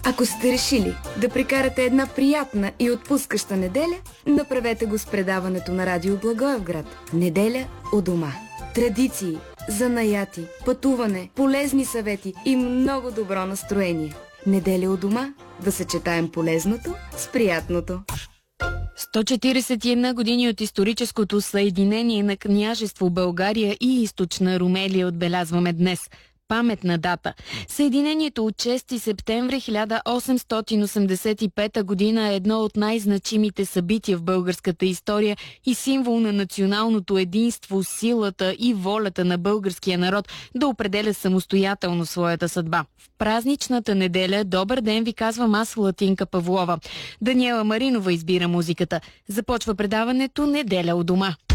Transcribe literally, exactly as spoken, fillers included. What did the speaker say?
Ако сте решили да прекарате една приятна и отпускаща неделя, направете го с предаването на Радио Благоевград. Неделя у дома. Традиции, занаяти, пътуване, полезни съвети и много добро настроение. Неделя у дома, да съчетаем полезното с приятното. сто четиридесет и една години от историческото съединение на княжество България и източна Румелия отбелязваме днес. Паметна дата. Съединението от шести септември хиляда осемстотин осемдесет и пета година е едно от най-значимите събития в българската история и символ на националното единство, силата и волята на българския народ да определя самостоятелно своята съдба. В празничната неделя добър ден ви казвам аз, Латинка Павлова. Даниела Маринова избира музиката. Започва предаването "Неделя у дома".